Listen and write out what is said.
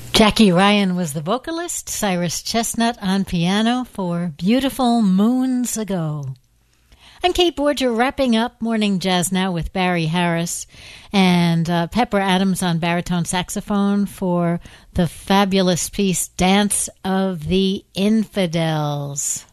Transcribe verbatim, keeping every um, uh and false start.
Jackie Ryan was the vocalist, Cyrus Chestnut on piano for Beautiful Moons Ago. I'm Kate Borger, wrapping up Morning Jazz Now with Barry Harris and uh, Pepper Adams on baritone saxophone for the fabulous piece Dance of the Infidels.